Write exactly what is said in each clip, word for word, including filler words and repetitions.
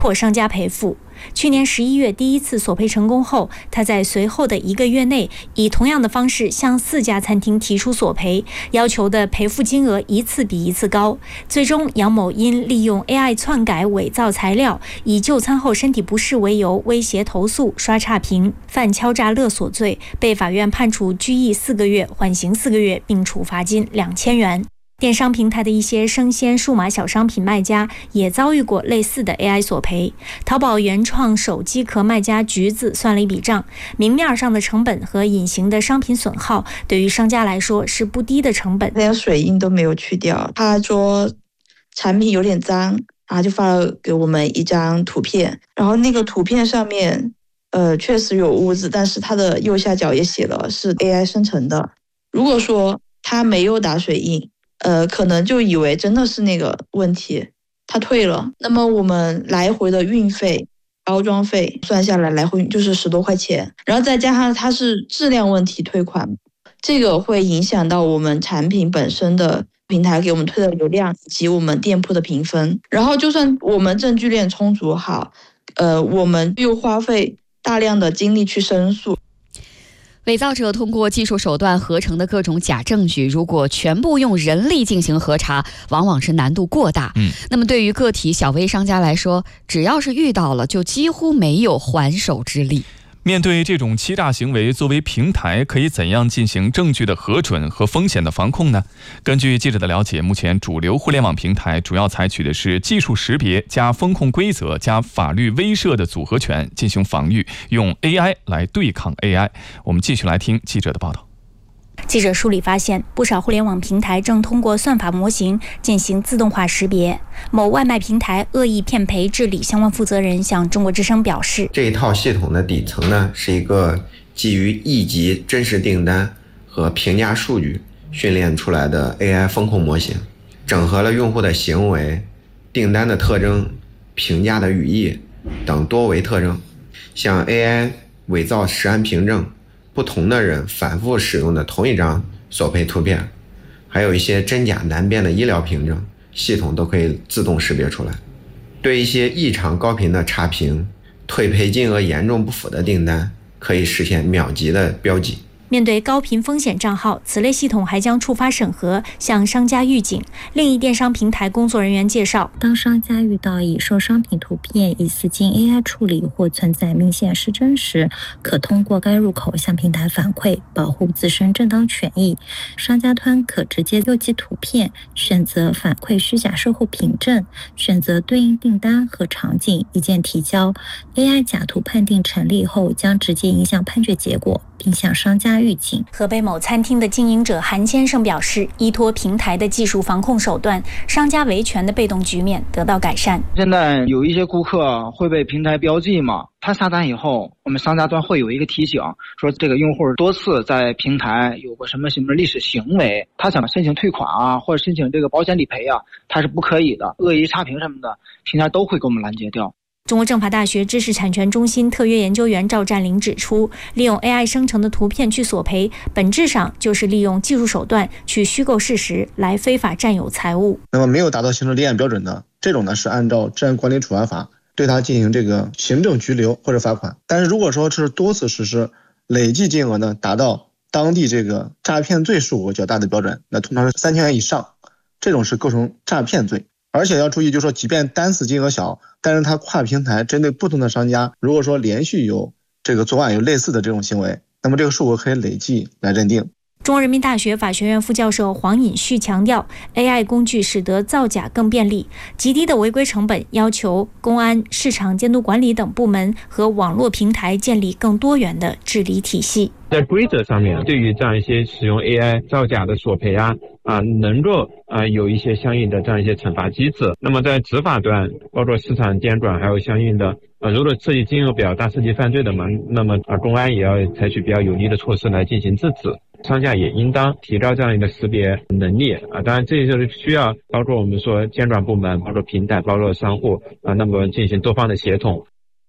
迫商家赔付。去年十一月第一次索赔成功后，他在随后的一个月内以同样的方式向四家餐厅提出索赔，要求的赔付金额一次比一次高。最终，杨某因利用 A I 篡改伪造材料，以就餐后身体不适为由威胁投诉、刷差评、犯敲诈勒索罪，被法院判处拘役四个月、缓刑四个月，并处罚金两千元。电商平台的一些生鲜数码小商品卖家也遭遇过类似的 A I 索赔。淘宝原创手机壳卖家橘子算了一笔账，明面上的成本和隐形的商品损耗，对于商家来说是不低的成本。 连水印都没有去掉，他说产品有点脏，然后就发了给我们一张图片，然后那个图片上面呃确实有污渍，但是它的右下角也写了是 A I 生成的。如果说他没有打水印，呃，可能就以为真的是那个问题，他退了。那么我们来回的运费、包装费算下来，来回就是十多块钱，然后再加上它是质量问题退款，这个会影响到我们产品本身的平台给我们推的流量以及我们店铺的评分。然后就算我们证据链充足好，呃，我们又花费大量的精力去申诉。 伪造者通过技术手段合成的各种假证据，如果全部用人力进行核查，往往是难度过大。嗯，那么对于个体小微商家来说，只要是遇到了，就几乎没有还手之力。 面对这种欺诈行为，作为平台可以怎样进行证据的核准和风险的防控呢？根据记者的了解，目前主流互联网平台主要采取的是技术识别加风控规则加法律威慑的组合拳进行防御，用 A I 来对抗 A I。 我们继续来听记者的报道。 记者梳理发现，不少互联网平台正通过算法模型进行自动化识别。某外卖平台恶意骗赔治理相关负责人向中国之声表示， 这一套系统的底层呢，是一个基于亿级真实订单和评价数据训练出来的 A I 风控模型，整合了用户的行为、订单的特征、评价的语义等多维特征，像 A I 伪造实案凭证，不同的人反复使用的同一张索赔图片，还有一些真假难辨的医疗凭证，系统都可以自动识别出来。对一些异常高频的差评、退赔金额严重不符的订单，可以实现秒级的标记。 面对高频风险账号，此类系统还将触发审核，向商家预警。另一电商平台工作人员介绍， 当商家遇到已售商品图片疑似经 A I 处理或存在明显失真时，可通过该入口向平台反馈，保护自身正当权益。商家端可直接邮寄图片，选择反馈虚假售后凭证，选择对应订单和场景，一键提交。A I 假图判定成立后，将直接影响判决结果，并向商家预警。 河北某餐厅的经营者韩先生表示，依托平台的技术防控手段，商家维权的被动局面得到改善。 现在有一些顾客会被平台标记嘛，他下单以后，我们商家端会有一个提醒，说这个用户多次在平台有过什么什么历史行为，他想申请退款啊，或者申请这个保险理赔啊，他是不可以的，恶意差评什么的，平台都会给我们拦截掉。 中国政法大学知识产权中心特约研究员赵占林指出，利用 A I 生成的图片去索赔，本质上就是利用技术手段去虚构事实，来非法占有财物。 那么没有达到行政立案标准的，这种呢是按照治安管理处罚法对他进行这个行政拘留或者罚款。但是如果说是多次实施，累计金额呢达到当地这个诈骗罪数额较大的标准，那通常是三千元以上，这种是构成诈骗罪。而且要注意，就是说即便单次金额小，但是它跨平台针对不同的商家，如果说连续有这个作案有类似的这种行为，那么这个数额可以累计来认定。 中国人民大学法学院副教授黄尹旭强调， A I 工具使得造假更便利，极低的违规成本要求公安、市场监督管理等部门和网络平台建立更多元的治理体系。 在规则上面，对于这样一些使用 A I 造假的索赔啊啊，能够啊有一些相应的这样一些惩罚机制。那么在执法端，包括市场监管，还有相应的啊，如果涉及金额比较大、涉及犯罪的嘛，那么啊公安也要采取比较有力的措施来进行制止。商家也应当提高这样一个识别能力啊，当然这就是需要包括我们说监管部门、包括平台、包括商户啊，那么进行多方的协同。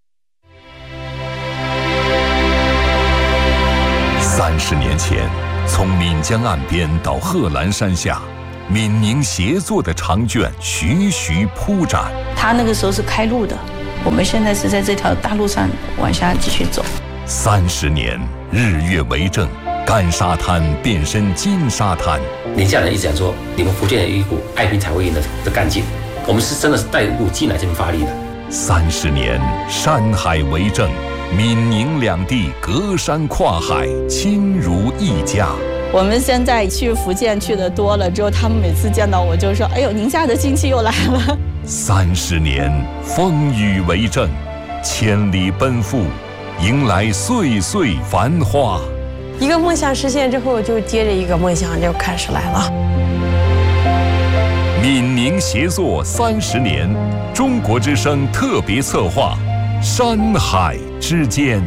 三十年前，从岷江岸边到贺兰山下，闽宁协作的长卷徐徐铺展。 他那个时候是开路的， 我们现在是在这条大路上往下继续走。 三十年，日月为证，干沙滩变身金沙滩。 宁夏人一直讲说，你们福建有一股爱拼才会赢的的干劲，我们是真的是带入进来这边发力的。 三十年，山海为证，闽宁两地隔山跨海，亲如一家。 我们现在去福建去的多了之后，他们每次见到我就说：“哎呦，宁夏的亲戚又来了。” 三十年，风雨为证，千里奔赴，迎来岁岁繁华。 一个梦想实现之后，就接着一个梦想就开始来了。 闽宁协作三十年，中国之声特别策划，山海之间。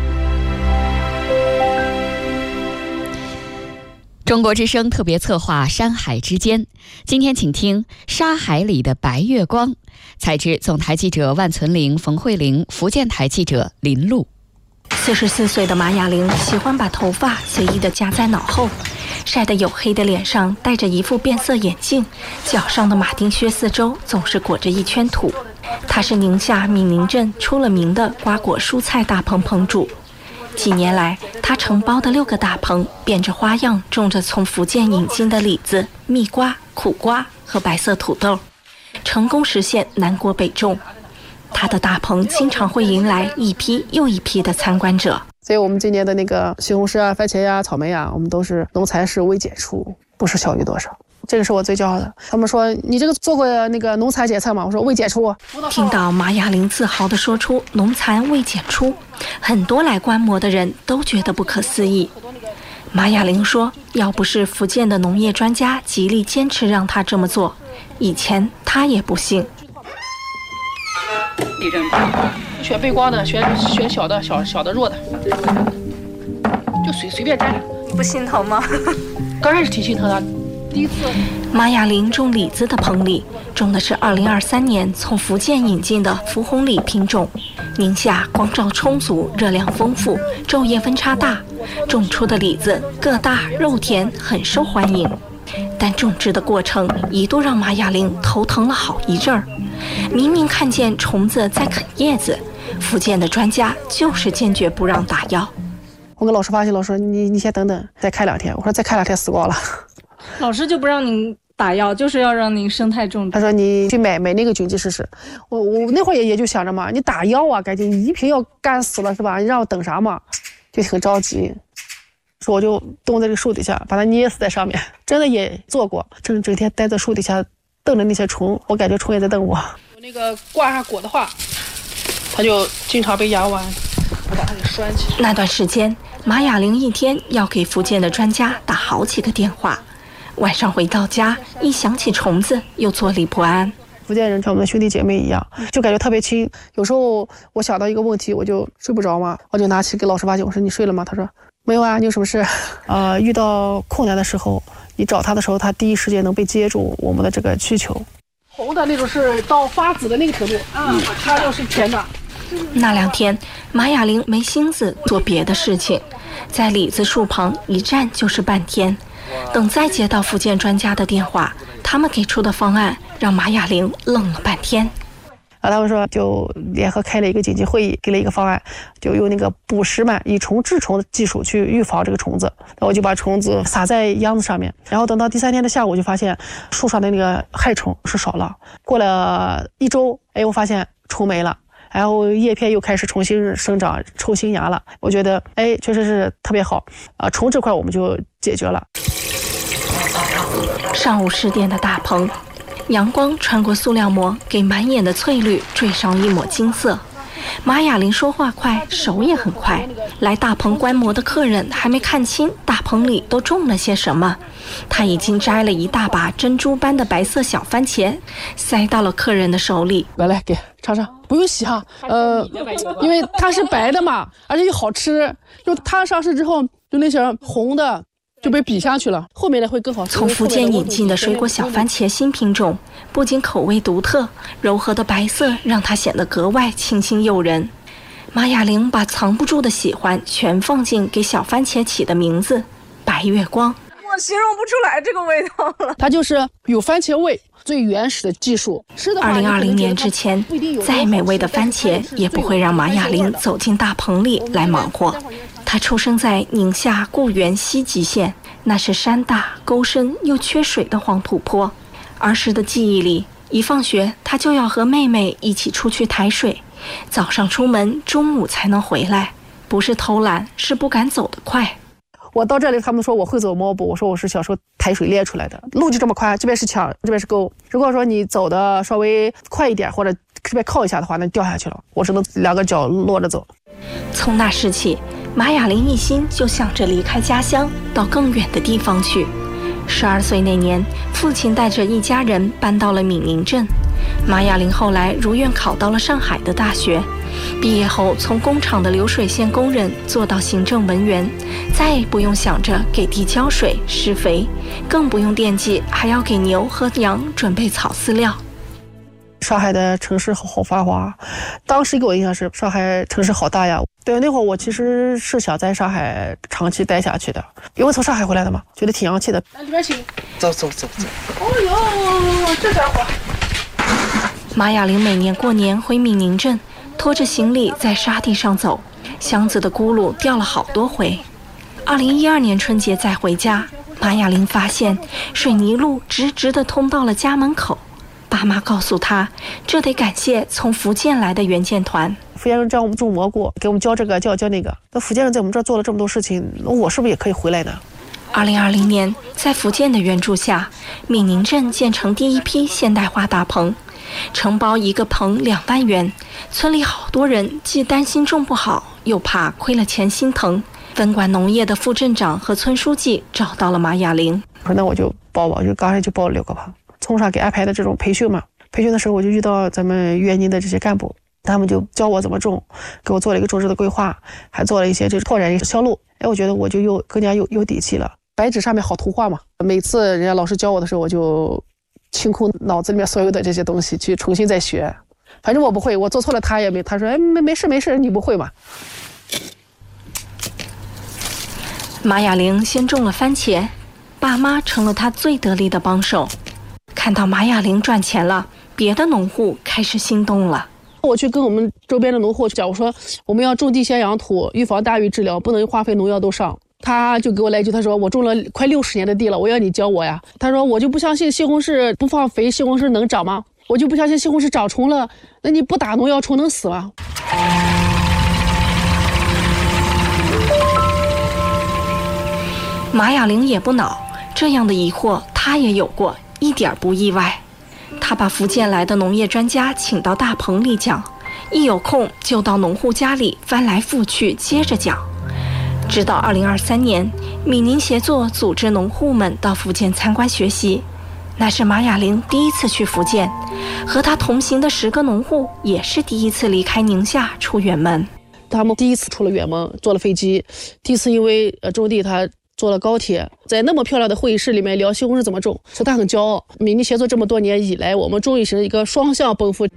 中国之声特别策划《山海之间》，今天请听《沙海里的白月光》，采自总台记者万存玲、冯慧玲，福建台记者林璐。 四十四岁的马雅玲喜欢把头发随意地夹在脑后，晒得黝黑的脸上戴着一副变色眼镜，脚上的马丁靴四周总是裹着一圈土。她是宁夏闽宁镇出了名的瓜果蔬菜大棚棚主。几年来，他承包的六个大棚变着花样种着从福建引进的李子、蜜瓜、苦瓜和白色土豆，成功实现南国北种。他的大棚经常会迎来一批又一批的参观者。 所以我们今年的那个西红柿啊、番茄呀、啊、草莓啊，我们都是农残是未检出，不是小于多少。这个是我最骄傲的。他们说你这个做过那个农残检测吗？我说未检出。 听到马雅玲自豪地说出农残未检出，很多来观摩的人都觉得不可思议。马雅玲说，要不是福建的农业专家极力坚持让她这么做，以前她也不信。 选背光的，选选小的，小小的弱的，就随随便摘。 你不心疼吗？ 刚开始挺心疼的。第一次， 马雅玲种李子的棚里种的是二零二三年从福建引进的福红李品种。宁夏光照充足，热量丰富，昼夜分差大，种出的李子个大肉甜，很受欢迎。但种植的过程一度让马雅玲头疼了好一阵儿。明明看见虫子在啃叶子，福建的专家就是坚决不让打药。 我跟老师发现，老师你你先等等，再开两天。我说再开两天死光了。 老师就不让您打药，就是要让您生态种植。 他说你去买买那个菌剂试试。我我那会儿也也就想着嘛，你打药啊，感觉你一瓶药干死了是吧？你让我等啥嘛？就很着急。说我就蹲在这个树底下，把它捏死在上面。真的也做过，整整天待在树底下瞪着那些虫，我感觉虫也在瞪我。 我那个挂上果的话，它就经常被压弯，我把它给拴起。 那段时间，马雅玲一天要给福建的专家打好几个电话。晚上回到家，一想起虫子，又坐立不安。 福建人像我们的兄弟姐妹一样，就感觉特别亲。有时候我想到一个问题，我就睡不着嘛，我就拿起给老师发信，我说你睡了吗？他说没有啊，你有什么事？呃，遇到困难的时候，你找他的时候，他第一时间能被接住我们的这个需求。 红的那种是到发紫的那个程度，嗯，它就是甜的。 那两天，马雅玲没心思做别的事情，在李子树旁一站就是半天。等再接到福建专家的电话，他们给出的方案让马雅玲愣了半天。 然后他们说就联合开了一个紧急会议，给了一个方案，就用那个捕食螨以虫治虫的技术去预防这个虫子。然后我就把虫子撒在秧子上面，然后等到第三天的下午，就发现树上的那个害虫是少了。过了一周，哎，我发现虫没了。然后叶片又开始重新生长，抽新芽了。我觉得，哎，确实是特别好啊！虫这块我们就解决了。 上午十点的大棚，阳光穿过塑料膜，给满眼的翠绿缀上一抹金色。马雅玲说话快，手也很快。来大棚观摩的客人还没看清大棚里都种了些什么，他已经摘了一大把珍珠般的白色小番茄，塞到了客人的手里。 来来，给尝尝，不用洗哈，呃，因为它是白的嘛，而且又好吃。就它上市之后，就那些红的就被比下去了，后面的会更好吃。 从福建引进的水果小番茄新品种，不仅口味独特，柔和的白色让它显得格外清新诱人。马雅玲把藏不住的喜欢全放进给小番茄起的名字——白月光。 我形容不出来这个味道了。 它就是有番茄味， 最原始的技术。 二零二零年之前，再美味的番茄也不会让马雅玲走进大棚里来忙活。她出生在宁夏固原西极县，那是山大沟深又缺水的黄土坡。儿时的记忆里，一放学她就要和妹妹一起出去抬水，早上出门，中午才能回来。不是偷懒，是不敢走得快。 我到这里，他们说我会走猫步，我说我是小时候抬水练出来的。路就这么宽，这边是墙，这边是沟。如果说你走的稍微快一点，或者这边靠一下的话，那掉下去了。我只能两个脚落着走。 从那时起，马雅玲一心就想着离开家乡，到更远的地方去。十二岁那年，父亲带着一家人搬到了闽宁镇。马雅玲后来如愿考到了上海的大学。毕业后，从工厂的流水线工人做到行政文员，再也不用想着给地浇水施肥，更不用惦记还要给牛和羊准备草饲料。 上海的城市好繁华，当时给我印象是上海城市好大呀。对，那会儿我其实是想在上海长期待下去的，因为从上海回来的嘛，觉得挺洋气的。 来里边请， 走走走走。 哦呦，这家伙！ 马雅玲每年过年回闽宁镇，拖着行李在沙地上走，箱子的轱辘掉了好多回。二零一二年春节再回家，马雅玲发现水泥路直直地通到了家门口。爸妈告诉她，这得感谢从福建来的援建团。 福建人教我们种蘑菇，给我们教这个教教那个。那福建人在我们这儿做了这么多事情，我是不是也可以回来呢？ 二零二零年，在福建的援助下，闽宁镇建成第一批现代化大棚。承包一个棚两万元，村里好多人既担心种不好，又怕亏了钱心疼。分管农业的副镇长和村书记找到了马雅玲， 我说那我就报吧，就刚才就报了六个棚。从上给安排的这种培训嘛，培训的时候我就遇到咱们援宁的这些干部，他们就教我怎么种，给我做了一个种植的规划，还做了一些这拓展一个销路。哎，我觉得我就又更加有有底气了。白纸上面好图画嘛，每次人家老师教我的时候，我就清空脑子里面所有的这些东西，去重新再学。反正我不会，我做错了他也没，他说哎没没事没事，你不会嘛。 马雅玲先种了番茄，爸妈成了她最得力的帮手。看到马雅玲赚钱了，别的农户开始心动了。 我去跟我们周边的农户讲，我说我们要种地先养土，预防大雨治疗，不能化肥农药都上。他就给我来一句，他说我种了快六十年的地了，我要你教我呀。他说我就不相信西红柿不放肥，西红柿能长吗？我就不相信西红柿长虫了，那你不打农药虫能死吗？ 马雅玲也不恼，这样的疑惑她也有过，一点不意外。她把福建来的农业专家请到大棚里讲，一有空就到农户家里翻来覆去接着讲。直到二零二三年，闽宁协作组织农户们到福建参观学习，那是马雅玲第一次去福建，和她同行的十个农户也是第一次离开宁夏出远门。 他们第一次出了远门，坐了飞机，第一次因为呃种地，他坐了高铁，在那么漂亮的会议室里面聊西红柿怎么种，所以他很骄傲。闽宁协作这么多年以来，我们终于是一个双向奔赴。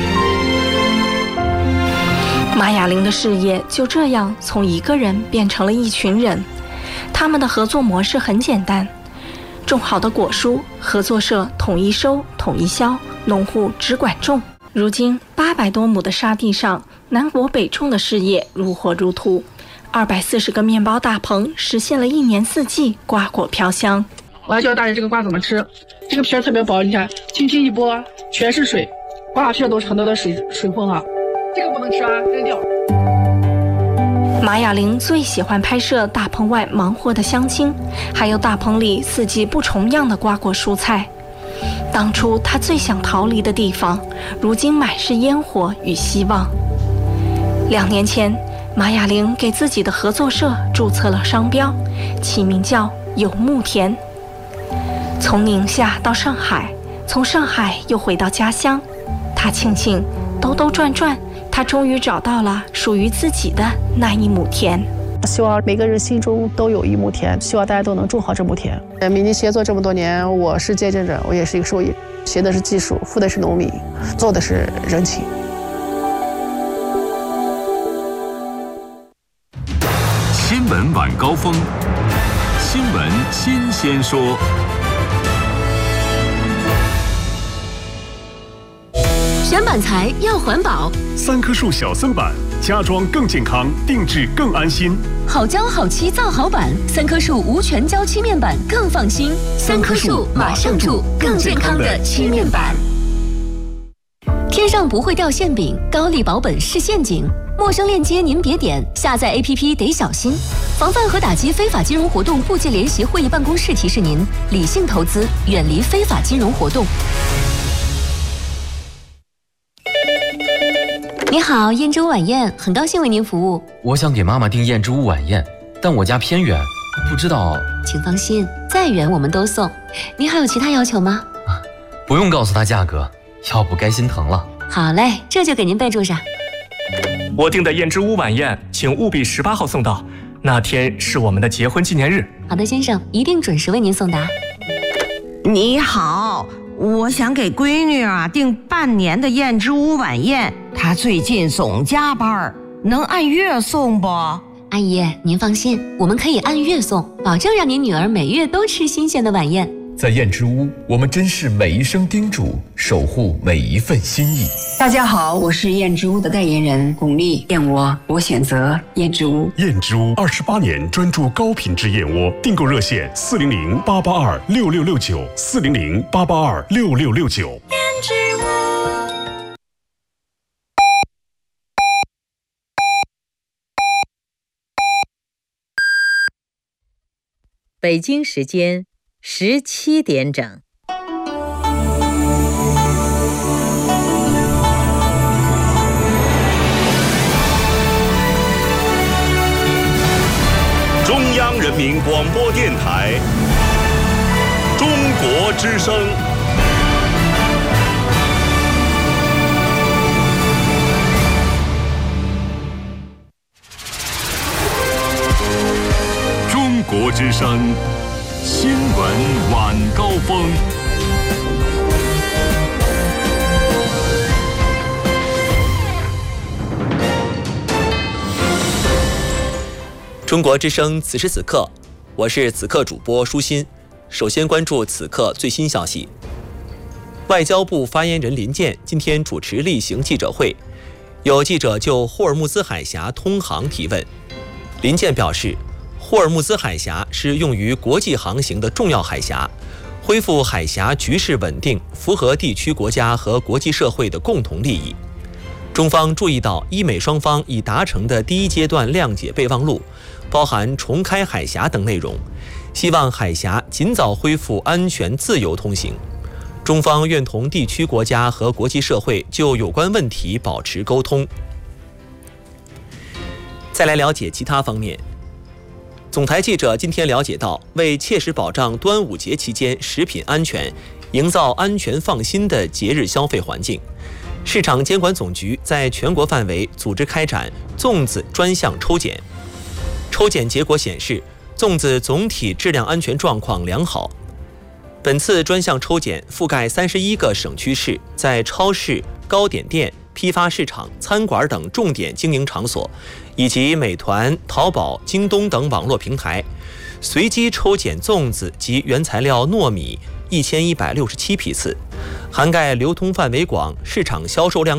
马雅玲的事业就这样从一个人变成了一群人。他们的合作模式很简单，种好的果蔬，合作社统一收统一销，农户只管种。如今八百多亩的沙地上，南国北种的事业如火如荼。二百四十个面包大棚实现了一年四季瓜果飘香。 我要教大人这个瓜怎么吃，这个皮儿特别薄，你看轻轻一剥全是水，瓜皮都是很多的水水分啊，这个不能吃啊，扔掉。 马雅玲最喜欢拍摄大棚外忙活的乡亲，还有大棚里四季不重样的瓜果蔬菜。当初她最想逃离的地方，如今满是烟火与希望。两年前，马雅玲给自己的合作社注册了商标，起名叫有牧田。从宁夏到上海，从上海又回到家乡，她庆幸兜兜转转，她终于找到了属于自己的那一亩田。 希望每个人心中都有一亩田，希望大家都能种好这亩田。呃，闽宁协作这么多年，我是见证者，我也是一个受益，学的是技术，付的是农民，做的是人情。 新闻晚高峰，新闻新鲜说。 选板材要环保， 三棵树小森板，家装更健康，定制更安心。 好胶好漆造好板，三棵树无全胶漆面板更放心。三棵树马上住更健康的漆面板。天上不会掉馅饼，高利保本是陷阱。陌生链接您别点，下载 A P P 得小心。防范和打击非法金融活动部界联席会议办公室提示您：理性投资，远离非法金融活动。你好，燕之屋晚宴，很高兴为您服务。 我想给妈妈订燕之屋晚宴，但我家偏远，不知道。 请放心，再远我们都送。您还有其他要求吗？ 不用告诉她价格，要不该心疼了。 好嘞，这就给您备注上。 我订的燕之屋晚宴，请务必十八号送到，那天是我们的结婚纪念日。 好的，先生，一定准时为您送达。 你好，我想给闺女啊订半年的燕之屋晚宴，她最近总加班，能按月送不？ 阿姨，您放心，我们可以按月送，保证让您女儿每月都吃新鲜的晚宴。 在燕之屋，我们珍视每一声叮嘱，守护每一份心意。 大家好，我是燕之屋的代言人巩俐，燕窝我选择燕之屋。 燕之屋二十八年专注高品质燕窝，订购热线四零零八八二六六六九四零零八八二六六六九。燕之屋。 北京时间十七点整。 中央人民广播电台中国之声。中国之声新闻晚高峰。 中国之声此时此刻，我是此刻主播舒心。首先关注此刻最新消息。外交部发言人林健今天主持例行记者会，有记者就霍尔木兹海峡通航提问。林健表示，霍尔木兹海峡是用于国际航行的重要海峡，恢复海峡局势稳定，符合地区国家和国际社会的共同利益。中方注意到伊美双方已达成的第一阶段谅解备忘录，包含重开海峡等内容，希望海峡尽早恢复安全自由通行。中方愿同地区国家和国际社会就有关问题保持沟通。再来了解其他方面。总台记者今天了解到，为切实保障端午节期间食品安全，营造安全放心的节日消费环境，市场监管总局在全国范围组织开展粽子专项抽检。抽检结果显示，粽子总体质量安全状况良好。本次专项抽检覆盖三十一个省区市，在超市、糕点店、批发市场、餐馆等重点经营场所，以及美团、淘宝、京东等网络平台，随机抽检粽子及原材料糯米一千一百六十七批次，涵盖流通范围广、市场销售量